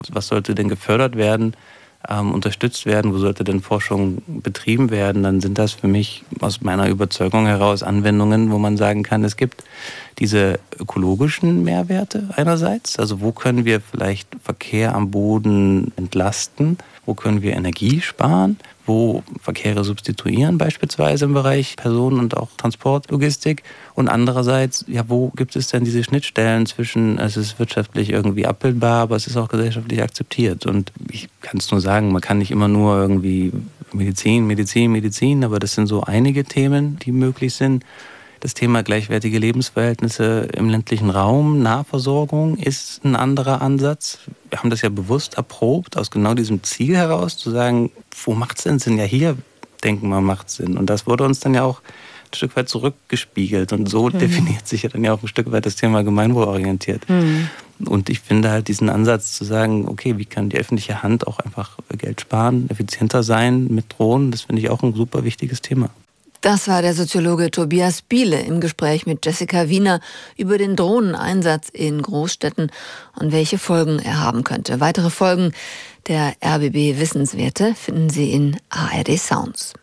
Was sollte denn gefördert werden, unterstützt werden, wo sollte denn Forschung betrieben werden, dann sind das für mich aus meiner Überzeugung heraus Anwendungen, wo man sagen kann, es gibt diese ökologischen Mehrwerte einerseits, also wo können wir vielleicht Verkehr am Boden entlasten, wo können wir Energie sparen, wo Verkehre substituieren, beispielsweise im Bereich Personen- und auch Transportlogistik. Und andererseits, ja, wo gibt es denn diese Schnittstellen zwischen, es ist wirtschaftlich irgendwie abbildbar, aber es ist auch gesellschaftlich akzeptiert. Und ich kann es nur sagen, man kann nicht immer nur irgendwie Medizin, aber das sind so einige Themen, die möglich sind. Das Thema gleichwertige Lebensverhältnisse im ländlichen Raum, Nahversorgung ist ein anderer Ansatz. Wir haben das ja bewusst erprobt, aus genau diesem Ziel heraus, zu sagen, wo macht es denn Sinn? Ja, hier denken wir, macht es Sinn. Und das wurde uns dann ja auch ein Stück weit zurückgespiegelt. Und so definiert sich ja dann ja auch ein Stück weit das Thema gemeinwohlorientiert. Und ich finde halt diesen Ansatz zu sagen, okay, wie kann die öffentliche Hand auch einfach Geld sparen, effizienter sein mit Drohnen, das finde ich auch ein super wichtiges Thema. Das war der Soziologe Tobias Biele im Gespräch mit Jessica Wiener über den Drohneneinsatz in Großstädten und welche Folgen er haben könnte. Weitere Folgen der RBB Wissenswerte finden Sie in ARD Sounds.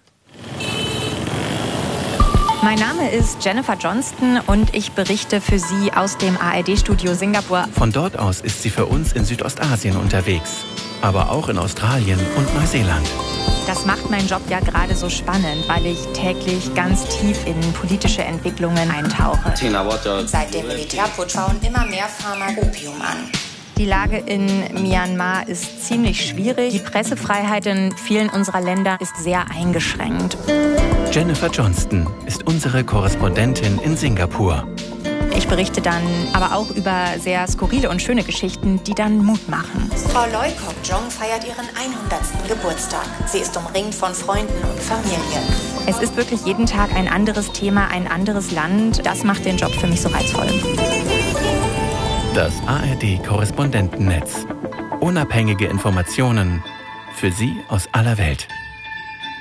Mein Name ist Jennifer Johnston und ich berichte für Sie aus dem ARD-Studio Singapur. Von dort aus ist sie für uns in Südostasien unterwegs, aber auch in Australien und Neuseeland. Das macht meinen Job ja gerade so spannend, weil ich täglich ganz tief in politische Entwicklungen eintauche. Seit dem Militärputsch bauen immer mehr Farmer Opium an. Die Lage in Myanmar ist ziemlich schwierig. Die Pressefreiheit in vielen unserer Länder ist sehr eingeschränkt. Jennifer Johnston ist unsere Korrespondentin in Singapur. Ich berichte dann aber auch über sehr skurrile und schöne Geschichten, die dann Mut machen. Frau Loy Kok Jong feiert ihren 100. Geburtstag. Sie ist umringt von Freunden und Familie. Es ist wirklich jeden Tag ein anderes Thema, ein anderes Land. Das macht den Job für mich so reizvoll. Das ARD-Korrespondentennetz. Unabhängige Informationen für Sie aus aller Welt.